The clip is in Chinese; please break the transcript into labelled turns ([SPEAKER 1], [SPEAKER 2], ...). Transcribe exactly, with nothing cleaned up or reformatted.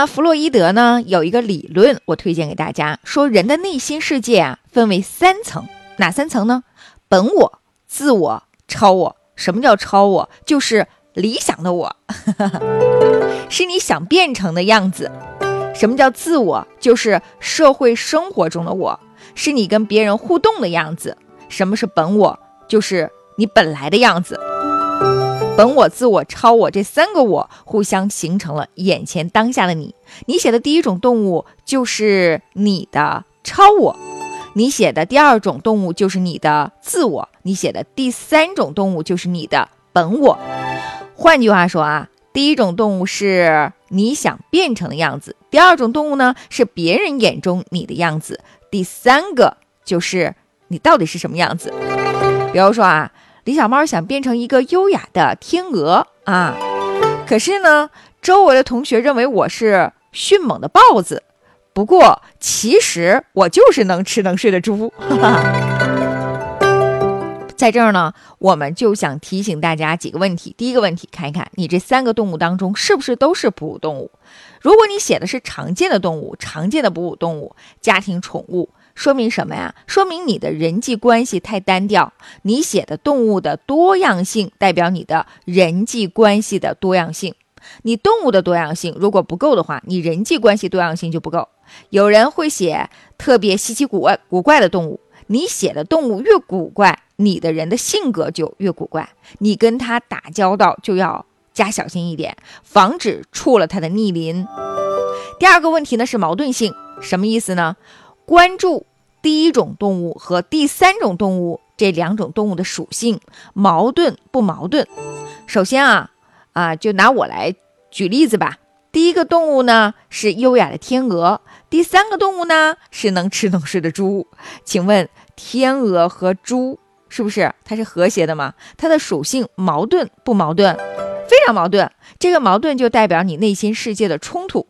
[SPEAKER 1] 呢，弗洛伊德呢有一个理论，我推荐给大家，说人的内心世界啊分为三层，哪三层呢？本我、自我、超我。什么叫超我？就是理想的我，是你想变成的样子。什么叫自我？就是社会生活中的我，是你跟别人互动的样子。什么是本我？就是你本来的样子。本我、自我、超我这三个我互相形成了眼前当下的你。你写的第一种动物就是你的超我，你写的第二种动物就是你的自我，你写的第三种动物就是你的本我。换句话说啊，第一种动物是你想变成的样子，第二种动物呢是别人眼中你的样子，第三个就是你到底是什么样子。比如说啊，李小猫想变成一个优雅的天鹅啊，可是呢，周围的同学认为我是迅猛的豹子，不过其实我就是能吃能睡的猪。在这儿呢，我们就想提醒大家几个问题。第一个问题，看一看你这三个动物当中是不是都是哺乳动物。如果你写的是常见的动物，常见的哺乳动物，家庭宠物，说明什么呀？说明你的人际关系太单调。你写的动物的多样性代表你的人际关系的多样性。你动物的多样性如果不够的话，你人际关系多样性就不够。有人会写特别稀奇古怪古怪的动物，你写的动物越古怪，你的人的性格就越古怪，你跟他打交道就要加小心一点，防止触了他的逆鳞。第二个问题呢是矛盾性，什么意思呢？关注第一种动物和第三种动物这两种动物的属性，矛盾不矛盾？首先啊啊，就拿我来举例子吧。第一个动物呢是优雅的天鹅，第三个动物呢是能吃能睡的猪。请问天鹅和猪是不是它是和谐的吗？它的属性矛盾不矛盾？非常矛盾。这个矛盾就代表你内心世界的冲突。